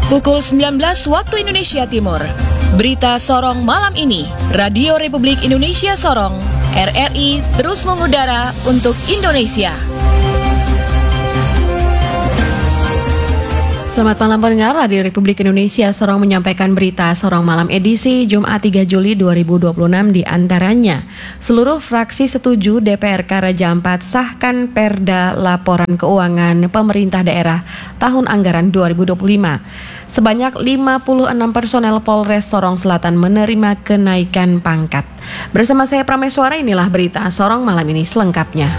Pukul 19 waktu Indonesia Timur. Berita Sorong malam ini. Radio Republik Indonesia Sorong, RRI terus mengudara untuk Indonesia. Selamat malam pendengar, Radio Republik Indonesia Sorong menyampaikan berita Sorong malam edisi Jumat 3 Juli 2026 di antaranya. Seluruh fraksi setuju DPRK Raja Ampat sahkan Perda Laporan Keuangan Pemerintah Daerah tahun anggaran 2025. Sebanyak 56 personel Polres Sorong Selatan menerima kenaikan pangkat. Bersama saya Prameswara, inilah berita Sorong malam ini selengkapnya.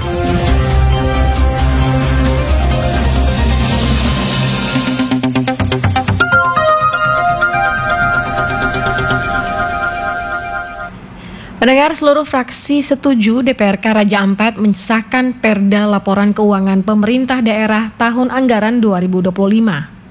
Pendengar, seluruh fraksi setuju DPRK Raja Ampat mensahkan Perda Laporan Keuangan Pemerintah Daerah tahun anggaran 2025.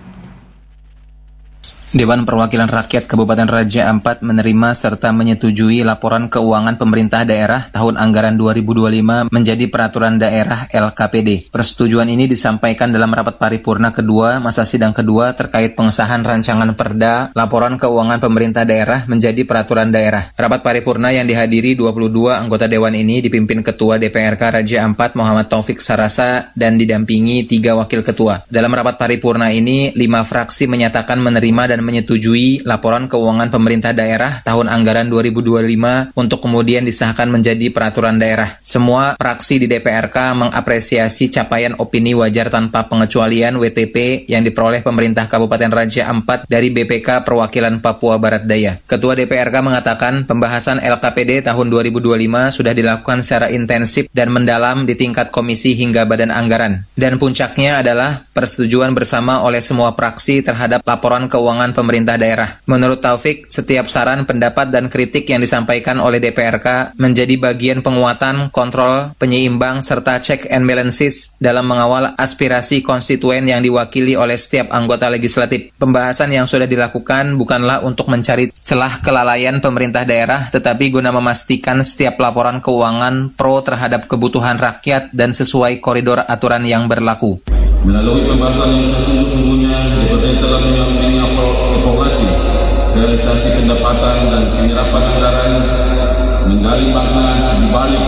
Dewan Perwakilan Rakyat Kabupaten Raja Ampat menerima serta menyetujui laporan keuangan pemerintah daerah tahun anggaran 2025 menjadi peraturan daerah LKPD. Persetujuan ini disampaikan dalam rapat paripurna kedua masa sidang kedua terkait pengesahan rancangan Perda Laporan Keuangan Pemerintah Daerah menjadi peraturan daerah. Rapat paripurna yang dihadiri 22 anggota dewan ini dipimpin Ketua DPRK Raja Ampat Muhammad Taufik Sarasa dan didampingi 3 wakil ketua. Dalam rapat paripurna ini 5 fraksi menyatakan menerima dan menyetujui laporan keuangan pemerintah daerah tahun anggaran 2025 untuk kemudian disahkan menjadi peraturan daerah. Semua fraksi di DPRK mengapresiasi capaian opini wajar tanpa pengecualian WTP yang diperoleh pemerintah Kabupaten Raja Ampat dari BPK Perwakilan Papua Barat Daya. Ketua DPRK mengatakan pembahasan LKPD tahun 2025 sudah dilakukan secara intensif dan mendalam di tingkat komisi hingga badan anggaran. Dan puncaknya adalah persetujuan bersama oleh semua fraksi terhadap laporan keuangan pemerintah daerah. Menurut Taufik, setiap saran, pendapat, dan kritik yang disampaikan oleh DPRK menjadi bagian penguatan, kontrol, penyeimbang, serta check and balances dalam mengawal aspirasi konstituen yang diwakili oleh setiap anggota legislatif. Pembahasan yang sudah dilakukan bukanlah untuk mencari celah kelalaian pemerintah daerah, tetapi guna memastikan setiap laporan keuangan pro terhadap kebutuhan rakyat dan sesuai koridor aturan yang berlaku. Melalui pembahasan yang sesungguhnya, DPRD telah menyampaikan evaluasi, realisasi pendapatan dan penyerapan anggaran, menggali makna di balik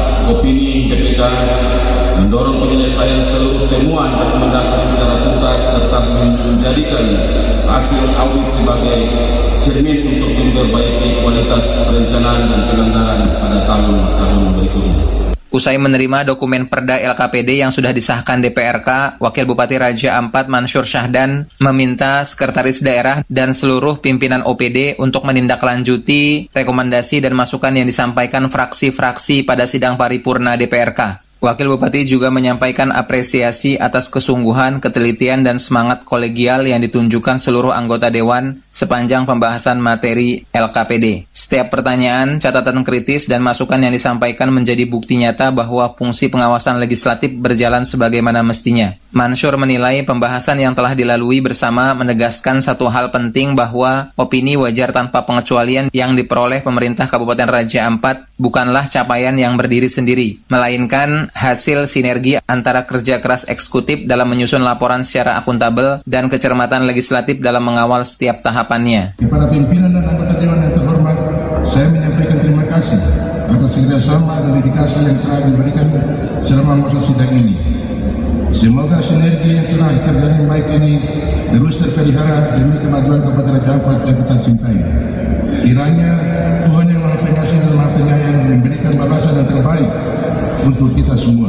opini BPK, mendorong penyelesaian seluruh temuan dan rekomendasi secara tuntas serta menjadikan hasil audit sebagai cermin untuk memperbaiki kualitas perencanaan dan penyelenggaraan pada tahun-tahun berikutnya. Usai menerima dokumen Perda LKPD yang sudah disahkan DPRK, Wakil Bupati Raja Ampat Mansur Syahdan meminta Sekretaris Daerah dan seluruh pimpinan OPD untuk menindaklanjuti rekomendasi dan masukan yang disampaikan fraksi-fraksi pada sidang paripurna DPRK. Wakil Bupati juga menyampaikan apresiasi atas kesungguhan, ketelitian, dan semangat kolegial yang ditunjukkan seluruh anggota Dewan sepanjang pembahasan materi LKPD. Setiap pertanyaan, catatan kritis, dan masukan yang disampaikan menjadi bukti nyata bahwa fungsi pengawasan legislatif berjalan sebagaimana mestinya. Mansur menilai pembahasan yang telah dilalui bersama menegaskan satu hal penting bahwa opini wajar tanpa pengecualian yang diperoleh pemerintah Kabupaten Raja Ampat bukanlah capaian yang berdiri sendiri, melainkan hasil sinergi antara kerja keras eksekutif dalam menyusun laporan secara akuntabel dan kecermatan legislatif dalam mengawal setiap tahapannya. Kepada pimpinan dan anggota Dewan yang terhormat, saya menyampaikan terima kasih atas kerjasama dan dedikasi yang telah diberikan selama masa sidang ini. Semoga sinergi yang telah terjalin baik ini terus terpelihara demi kemajuan Kabupaten Raja Ampat yang kita cintai. Kiranya Tuhan yang Maha Pengasih dan Maha Penyayang memberikan balasan yang terbaik untuk kita semua.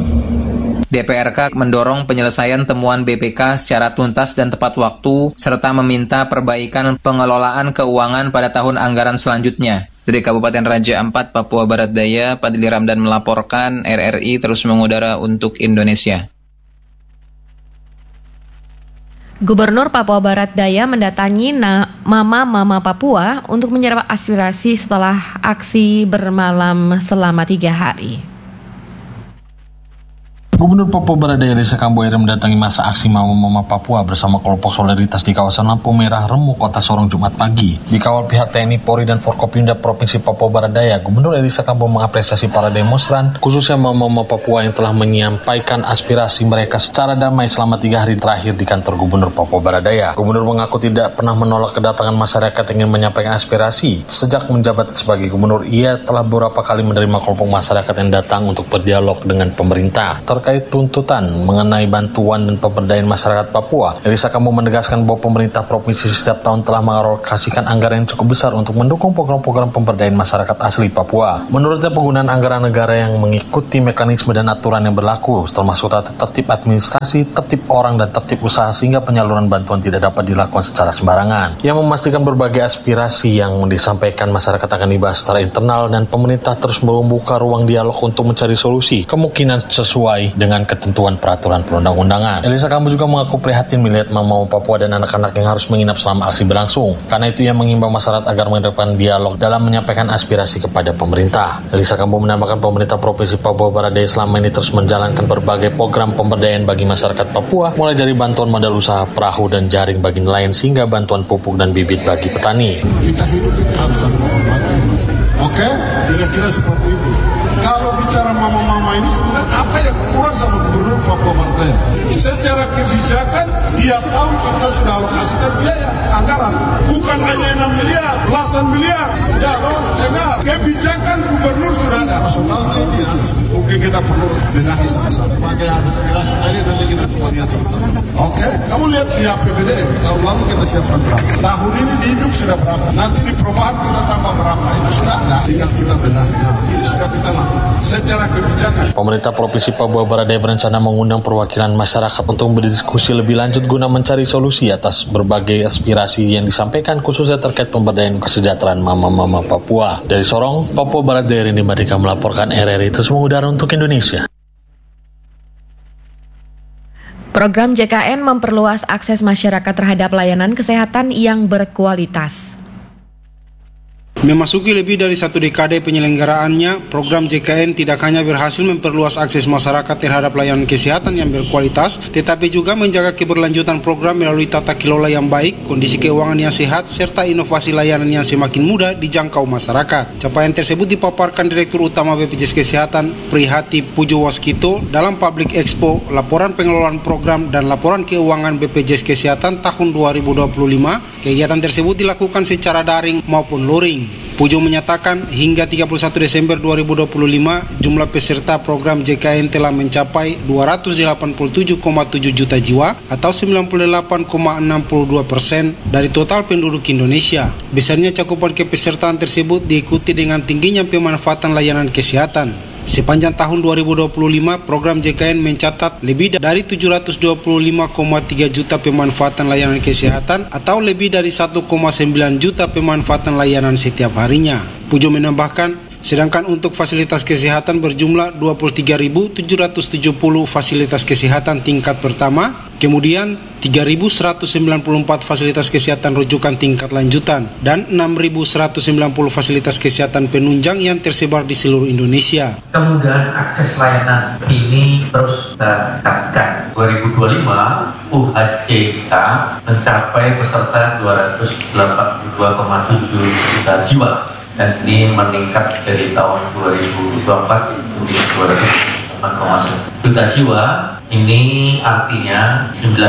DPRK mendorong penyelesaian temuan BPK secara tuntas dan tepat waktu, serta meminta perbaikan pengelolaan keuangan pada tahun anggaran selanjutnya. Dari Kabupaten Raja Ampat, Papua Barat Daya, Padli Ramdan melaporkan, RRI terus mengudara untuk Indonesia. Gubernur Papua Barat Daya mendatangi Mama Papua untuk menyerap aspirasi setelah aksi bermalam selama 3 hari. Gubernur Papua Barat Daya Elisa Kambo Ere mendatangi masa aksi Mama Papua bersama kelompok solidaritas di kawasan Lampu Merah Remu, Kota Sorong Jumat pagi. Dikawal pihak TNI, Polri, dan Forkopimda Provinsi Papua Barat Daya, Gubernur Elisa Kambo mengapresiasi para demonstran, khususnya Mama Papua yang telah menyampaikan aspirasi mereka secara damai selama 3 hari terakhir di kantor Gubernur Papua Barat Daya. Gubernur mengaku tidak pernah menolak kedatangan masyarakat yang ingin menyampaikan aspirasi. Sejak menjabat sebagai gubernur, ia telah beberapa kali menerima kelompok masyarakat yang datang untuk berdialog dengan pemerintah terkait tuntutan mengenai bantuan dan pemberdayaan masyarakat Papua. Elisa Kambo menegaskan bahwa pemerintah provinsi setiap tahun telah mengalokasikan anggaran yang cukup besar untuk mendukung program-program pemberdayaan masyarakat asli Papua. Menurutnya, penggunaan anggaran negara yang mengikuti mekanisme dan aturan yang berlaku, termasuk tertib administrasi, tertib orang, dan tertib usaha, sehingga penyaluran bantuan tidak dapat dilakukan secara sembarangan. Ia memastikan berbagai aspirasi yang disampaikan masyarakat akan dibahas secara internal dan pemerintah terus membuka ruang dialog untuk mencari solusi, kemungkinan sesuai dengan ketentuan peraturan perundang-undangan. Elisa Kambo juga mengaku prihatin melihat Mama Papua dan anak-anak yang harus menginap selama aksi berlangsung. Karena itu ia mengimbau masyarakat agar mengedepankan dialog dalam menyampaikan aspirasi kepada pemerintah. Elisa Kambo menambahkan pemerintah Provinsi Papua Barat Daya selama ini terus menjalankan berbagai program pemberdayaan bagi masyarakat Papua, mulai dari bantuan modal usaha, perahu, dan jaring bagi nelayan, sehingga bantuan pupuk dan bibit bagi petani. Kita hidup harus menghormati. Oke? Kira-kira seperti itu. Kalau bicara mama-mama ini sebenarnya apa yang kurang sama Gubernur Papua Barat Daya? Secara kebijakan, tiap tahun kita sudah alokasikan biaya anggaran. Bukan hanya 6 miliar, belasan miliar. Sudah dong, dengar. Kebijakan Gubernur sudah ada. Rasionalnya ini ya. Mungkin kita perlu benahi sama-sama. Pakai aspirasi tadi nanti kita coba lihat sama-sama. Oke? Kamu lihat di APBD, tahun lalu kita siapkan berapa. Tahun ini di induk sudah berapa. Nanti di perubahan kita tambah berapa. Itu sudah ada. Tinggal kita benahi. Nah, ini sudah kita lakukan. Secara kebijakan. Pemerintah Provinsi Papua Barat Daya berencana mengundang perwakilan masyarakat untuk berdiskusi lebih lanjut guna mencari solusi atas berbagai aspirasi yang disampaikan, khususnya terkait pemberdayaan kesejahteraan Mama Papua. Dari Sorong, Papua Barat Daya, Rini Madika melaporkan RRI terus mengudara untuk Indonesia. Program JKN memperluas akses masyarakat terhadap layanan kesehatan yang berkualitas. Memasuki lebih dari 1 dekade penyelenggaraannya, program JKN tidak hanya berhasil memperluas akses masyarakat terhadap layanan kesehatan yang berkualitas, tetapi juga menjaga keberlanjutan program melalui tata kelola yang baik, kondisi keuangan yang sehat, serta inovasi layanan yang semakin mudah dijangkau masyarakat. Capaian tersebut dipaparkan Direktur Utama BPJS Kesehatan, Prihati Pujo Waskito, dalam Public Expo, Laporan Pengelolaan Program dan Laporan Keuangan BPJS Kesehatan tahun 2025. Kegiatan tersebut dilakukan secara daring maupun luring. Pujo menyatakan hingga 31 Desember 2025 jumlah peserta program JKN telah mencapai 287,7 juta jiwa atau 98,62% dari total penduduk Indonesia. Besarnya cakupan kepesertaan tersebut diikuti dengan tingginya pemanfaatan layanan kesehatan. Sepanjang tahun 2025, program JKN mencatat lebih dari 725,3 juta pemanfaatan layanan kesehatan atau lebih dari 1,9 juta pemanfaatan layanan setiap harinya. Pujo menambahkan, sedangkan untuk fasilitas kesehatan berjumlah 23.770 fasilitas kesehatan tingkat pertama, kemudian 3.194 fasilitas kesehatan rujukan tingkat lanjutan, dan 6.190 fasilitas kesehatan penunjang yang tersebar di seluruh Indonesia. Kemudian akses layanan ini terus kita tingkatkan. 2025 UHC kita mencapai peserta 282,7 juta jiwa. Dan ini meningkat dari tahun 2024 itu 208,1 juta jiwa. Ini artinya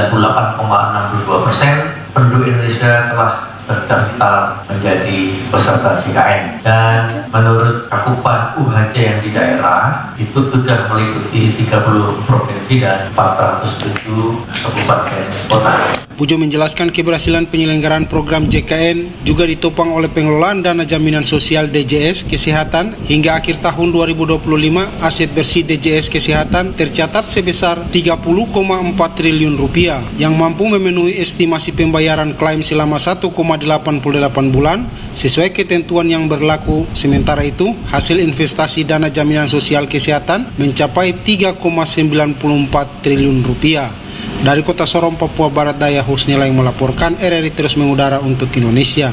98,62% penduduk Indonesia telah terdaftar menjadi peserta JKN. Dan menurut cakupan UHC yang di daerah itu sudah meliputi 30 provinsi dan 407 kabupaten kota. Pujo menjelaskan keberhasilan penyelenggaraan program JKN juga ditopang oleh pengelolaan dana jaminan sosial DJS Kesehatan. Hingga akhir tahun 2025, aset bersih DJS Kesehatan tercatat sebesar 30,4 triliun rupiah yang mampu memenuhi estimasi pembayaran klaim selama 1,88 bulan sesuai ketentuan yang berlaku. Sementara itu, hasil investasi dana jaminan sosial kesehatan mencapai 3,94 triliun rupiah. Dari Kota Sorong, Papua Barat Daya, Husnila yang melaporkan. RRI terus mengudara untuk Indonesia.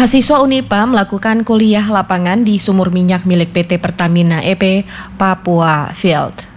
Mahasiswa Unipa melakukan kuliah lapangan di sumur minyak milik PT Pertamina EP Papua Field.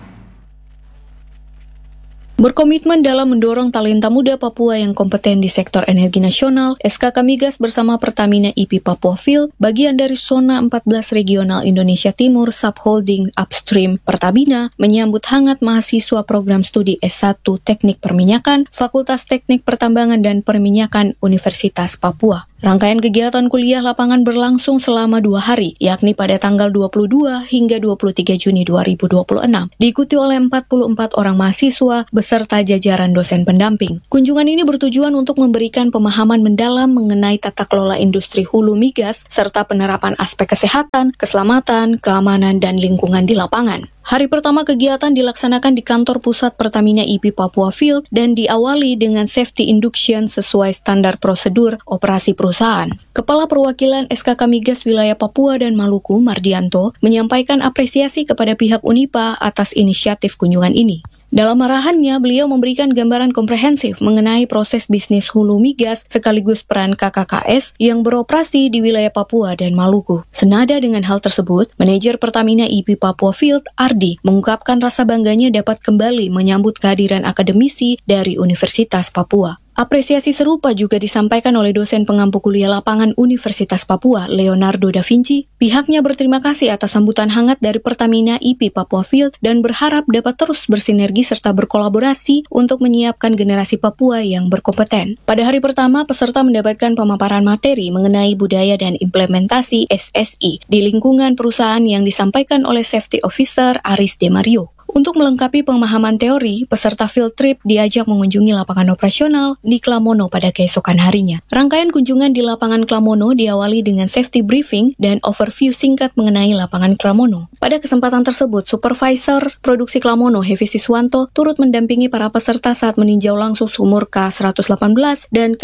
Berkomitmen dalam mendorong talenta muda Papua yang kompeten di sektor energi nasional, SKK Migas bersama Pertamina EP Papua Field, bagian dari Zona 14 Regional Indonesia Timur Subholding Upstream Pertamina, menyambut hangat mahasiswa program studi S1 Teknik Perminyakan, Fakultas Teknik Pertambangan dan Perminyakan Universitas Papua. Rangkaian kegiatan kuliah lapangan berlangsung selama 2 hari, yakni pada tanggal 22 hingga 23 Juni 2026, diikuti oleh 44 orang mahasiswa beserta jajaran dosen pendamping. Kunjungan ini bertujuan untuk memberikan pemahaman mendalam mengenai tata kelola industri hulu migas, serta penerapan aspek kesehatan, keselamatan, keamanan, dan lingkungan di lapangan. Hari pertama kegiatan dilaksanakan di kantor pusat Pertamina EP Papua Field dan diawali dengan safety induction sesuai standar prosedur operasi perusahaan. Kepala Perwakilan SKK Migas Wilayah Papua dan Maluku, Mardianto, menyampaikan apresiasi kepada pihak Unipa atas inisiatif kunjungan ini. Dalam arahannya, beliau memberikan gambaran komprehensif mengenai proses bisnis hulu migas sekaligus peran KKKS yang beroperasi di wilayah Papua dan Maluku. Senada dengan hal tersebut, manajer Pertamina EP Papua Field, Ardi, mengungkapkan rasa bangganya dapat kembali menyambut kehadiran akademisi dari Universitas Papua. Apresiasi serupa juga disampaikan oleh dosen pengampu kuliah lapangan Universitas Papua, Leonardo da Vinci. Pihaknya berterima kasih atas sambutan hangat dari Pertamina EP Papua Field dan berharap dapat terus bersinergi serta berkolaborasi untuk menyiapkan generasi Papua yang berkompeten. Pada hari pertama, peserta mendapatkan pemaparan materi mengenai budaya dan implementasi SSI di lingkungan perusahaan yang disampaikan oleh Safety Officer Aris Demario. Untuk melengkapi pemahaman teori, peserta field trip diajak mengunjungi lapangan operasional di Klamono pada keesokan harinya. Rangkaian kunjungan di lapangan Klamono diawali dengan safety briefing dan overview singkat mengenai lapangan Klamono. Pada kesempatan tersebut, Supervisor Produksi Klamono, Hevi Siswanto, turut mendampingi para peserta saat meninjau langsung sumur K118 dan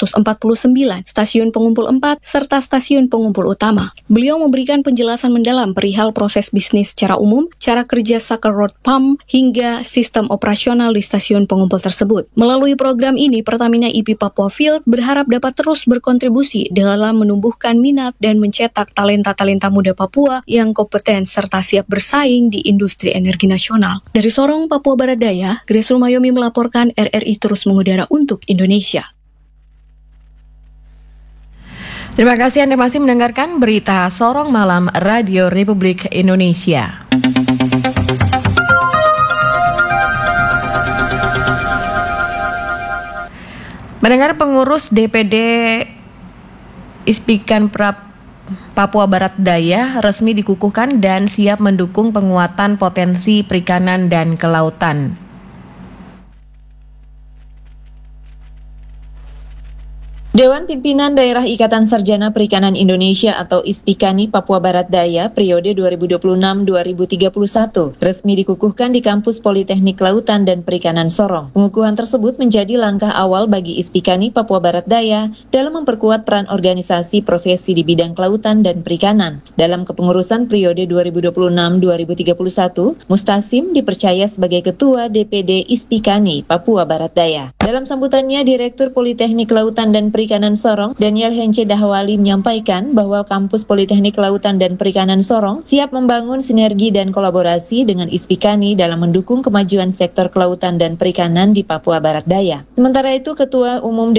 K149, stasiun pengumpul 4, serta stasiun pengumpul utama. Beliau memberikan penjelasan mendalam perihal proses bisnis secara umum, cara kerja sucker rod pump, hingga sistem operasional di stasiun pengumpul tersebut. Melalui program ini, Pertamina EP Papua Field berharap dapat terus berkontribusi dalam menumbuhkan minat dan mencetak talenta-talenta muda Papua yang kompeten serta siap bersaing di industri energi nasional. Dari Sorong, Papua Barat Daya, Grace Rumayomi melaporkan RRI terus mengudara untuk Indonesia. Terima kasih Anda masih mendengarkan berita Sorong Malam Radio Republik Indonesia. Mendengar pengurus DPD Ispikan Papua Barat Daya resmi dikukuhkan dan siap mendukung penguatan potensi perikanan dan kelautan. Dewan Pimpinan Daerah Ikatan Sarjana Perikanan Indonesia atau ISPIKANI Papua Barat Daya periode 2026-2031 resmi dikukuhkan di kampus Politeknik Kelautan dan Perikanan Sorong. Pengukuhan tersebut menjadi langkah awal bagi ISPIKANI Papua Barat Daya dalam memperkuat peran organisasi profesi di bidang kelautan dan perikanan. Dalam kepengurusan periode 2026-2031, Mustasim dipercaya sebagai Ketua DPD ISPIKANI Papua Barat Daya. Dalam sambutannya, Direktur Politeknik Kelautan dan Perikanan Sorong, Daniel Hence Dahwali menyampaikan bahwa kampus Politeknik Kelautan dan Perikanan Sorong siap membangun sinergi dan kolaborasi dengan ISPIKANI dalam mendukung kemajuan sektor kelautan dan perikanan di Papua Barat Daya. Sementara itu Ketua Umum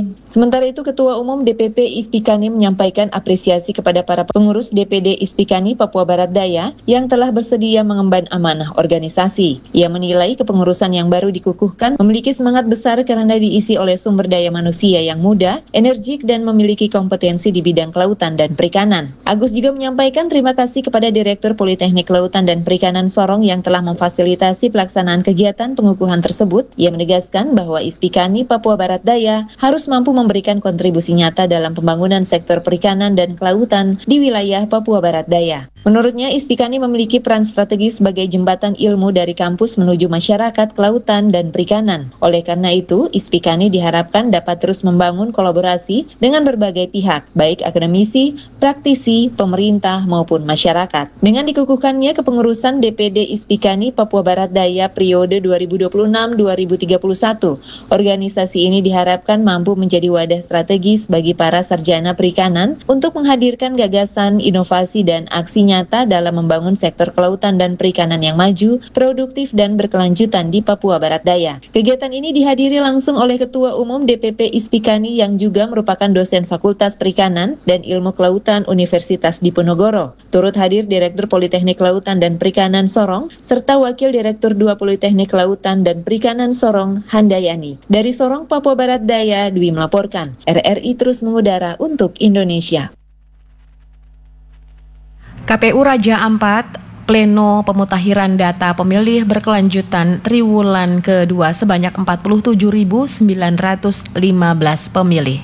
DPP ISPIKANI menyampaikan apresiasi kepada para pengurus DPD ISPIKANI Papua Barat Daya yang telah bersedia mengemban amanah organisasi. Ia menilai kepengurusan yang baru dikukuhkan memiliki semangat besar karena diisi oleh sumber daya manusia yang muda, energik, dan memiliki kompetensi di bidang kelautan dan perikanan. Agus juga menyampaikan terima kasih kepada Direktur Politeknik Kelautan dan Perikanan Sorong yang telah memfasilitasi pelaksanaan kegiatan pengukuhan tersebut. Ia menegaskan bahwa ISPIKANI Papua Barat Daya harus mampu memberikan kontribusi nyata dalam pembangunan sektor perikanan dan kelautan di wilayah Papua Barat Daya. Menurutnya, Ispikani memiliki peran strategis sebagai jembatan ilmu dari kampus menuju masyarakat, kelautan, dan perikanan. Oleh karena itu, Ispikani diharapkan dapat terus membangun kolaborasi dengan berbagai pihak, baik akademisi, praktisi, pemerintah, maupun masyarakat. Dengan dikukuhkannya kepengurusan DPD Ispikani Papua Barat Daya periode 2026-2031, organisasi ini diharapkan mampu menjadi wadah strategis bagi para sarjana perikanan untuk menghadirkan gagasan, inovasi, dan aksi nyata dalam membangun sektor kelautan dan perikanan yang maju, produktif, dan berkelanjutan di Papua Barat Daya. Kegiatan ini dihadiri langsung oleh Ketua Umum DPP Ispikani yang juga merupakan dosen Fakultas Perikanan dan Ilmu Kelautan Universitas Diponegoro. Turut hadir Direktur Politeknik Kelautan dan Perikanan Sorong, serta Wakil Direktur 2 Politeknik Kelautan dan Perikanan Sorong, Handayani. Dari Sorong, Papua Barat Daya, Dwi melaporkan. RRI terus mengudara untuk Indonesia. KPU Raja Ampat Pleno pemutakhiran data pemilih berkelanjutan triwulan kedua sebanyak 47.915 pemilih.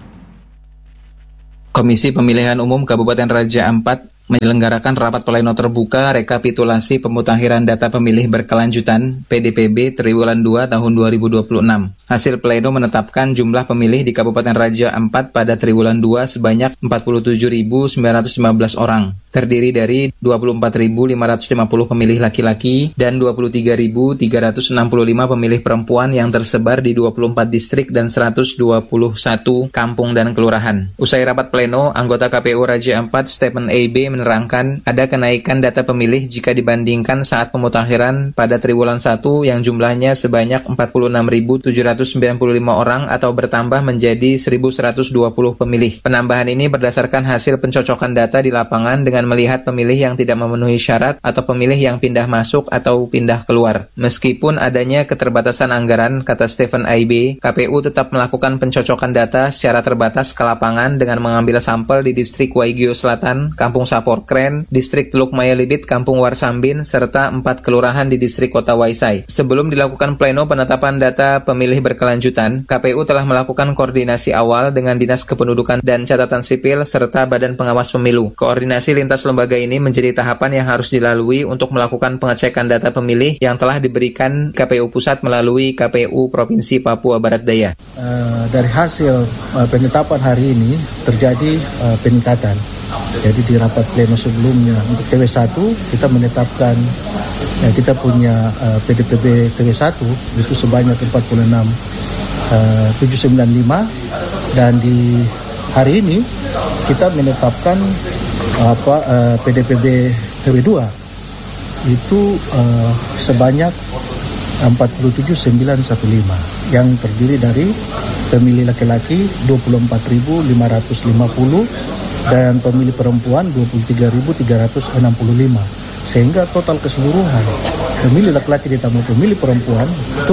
Komisi Pemilihan Umum Kabupaten Raja Ampat menyelenggarakan rapat pleno terbuka rekapitulasi pemutakhiran data pemilih berkelanjutan PDPB triwulan 2 tahun 2026. Hasil pleno menetapkan jumlah pemilih di Kabupaten Raja Ampat pada triwulan 2 sebanyak 47.915 orang, terdiri dari 24.550 pemilih laki-laki dan 23.365 pemilih perempuan yang tersebar di 24 distrik dan 121 kampung dan kelurahan. Usai rapat pleno, anggota KPU Raja Ampat Stephen A.B. menerangkan ada kenaikan data pemilih jika dibandingkan saat pemutakhiran pada triwulan 1 yang jumlahnya sebanyak 46.795 orang atau bertambah menjadi 1.120 pemilih. Penambahan ini berdasarkan hasil pencocokan data di lapangan dengan melihat pemilih yang tidak memenuhi syarat atau pemilih yang pindah masuk atau pindah keluar. Meskipun adanya keterbatasan anggaran, kata Stephen A.B., KPU tetap melakukan pencocokan data secara terbatas ke lapangan dengan mengambil sampel di distrik Waigeo Selatan, Kampung Saporkren, distrik Teluk Maya Libit, Kampung Warsambin, serta 4 kelurahan di distrik Kota Waisai. Sebelum dilakukan pleno penetapan data pemilih berkelanjutan, KPU telah melakukan koordinasi awal dengan Dinas Kependudukan dan Catatan Sipil serta Badan Pengawas Pemilu. Koordinasi lintas lembaga ini menjadi tahapan yang harus dilalui untuk melakukan pengecekan data pemilih yang telah diberikan KPU Pusat melalui KPU Provinsi Papua Barat Daya. Dari hasil penetapan hari ini terjadi peningkatan. Jadi di rapat pleno sebelumnya untuk TW1 kita menetapkan kita punya PDPB TW1 itu sebanyak 46.795 dan di hari ini kita menetapkan PDPB TW2 itu sebanyak 47.915 yang terdiri dari pemilih laki-laki 24.550 dan pemilih perempuan 23.365 sehingga total keseluruhan pemilih laki-laki ditambah pemilih perempuan itu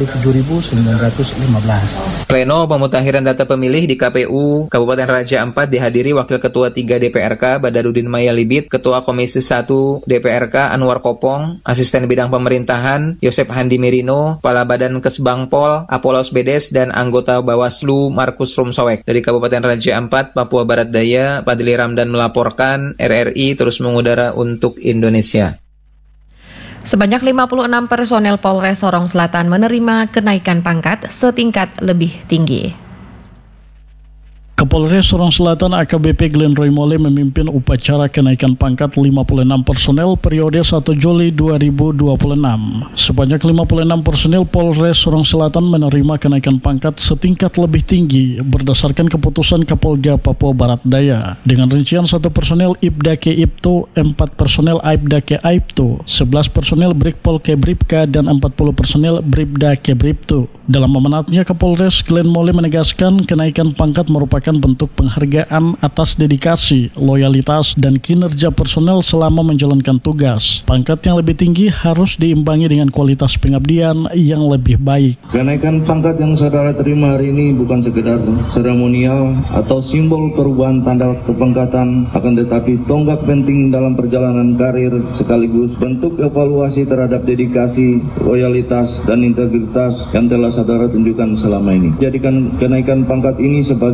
47.915. Pleno pemutakhiran data pemilih di KPU Kabupaten Raja Ampat dihadiri Wakil Ketua 3 DPRK Badarudin Maya Libit, Ketua Komisi 1 DPRK Anwar Kopong, Asisten Bidang Pemerintahan Yosep Handi Mirino, Kepala Badan Kesbangpol Apolos Bedes, dan anggota Bawaslu Markus Rumsowek. Dari Kabupaten Raja Ampat, Papua Barat Daya, Padli Ramdan melaporkan. RRI terus mengudara untuk Indonesia. Sebanyak 56 personel Polres Sorong Selatan menerima kenaikan pangkat setingkat lebih tinggi. Kapolres Sorong Selatan AKBP Glenn Roy Mole memimpin upacara kenaikan pangkat 56 personel periode 1 Juli 2026. Sebanyak 56 personel Polres Sorong Selatan menerima kenaikan pangkat setingkat lebih tinggi berdasarkan keputusan Kapolda Papua Barat Daya. Dengan rincian 1 personel Ibda Ke Ibtu, 4 personel Aibda Ke Aibtu, 11 personel Brigpol Ke Bribka, dan 40 personel Bribda Ke Bribtu. Dalam amanatnya, Kapolres Glenn Mole menegaskan kenaikan pangkat merupakan bentuk penghargaan atas dedikasi, loyalitas, dan kinerja personel selama menjalankan tugas. Pangkat yang lebih tinggi harus diimbangi dengan kualitas pengabdian yang lebih baik. Kenaikan pangkat yang saudara terima hari ini bukan sekedar seremonial atau simbol perubahan tanda kepangkatan, akan tetapi tonggak penting dalam perjalanan karir sekaligus bentuk evaluasi terhadap dedikasi, loyalitas, dan integritas yang telah saudara tunjukkan selama ini. Jadikan kenaikan pangkat ini sebagai momen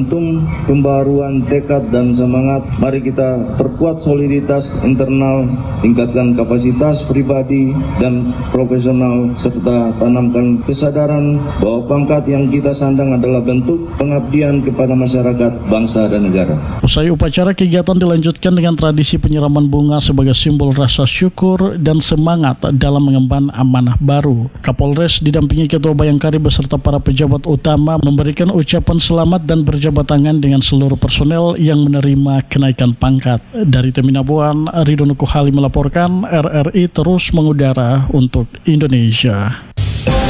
Momentum pembaruan tekad dan semangat, mari kita perkuat soliditas internal, tingkatkan kapasitas pribadi dan profesional, serta tanamkan kesadaran bahwa pangkat yang kita sandang adalah bentuk pengabdian kepada masyarakat, bangsa, dan negara. Usai upacara, kegiatan dilanjutkan dengan tradisi penyiraman bunga sebagai simbol rasa syukur dan semangat dalam mengemban amanah baru. Kapolres didampingi Ketua Bayangkari beserta para pejabat utama memberikan ucapan selamat dan berjabat tangan dengan seluruh personel yang menerima kenaikan pangkat. Dari Teminabuan, Ridho Nukuhali melaporkan, RRI terus mengudara untuk Indonesia.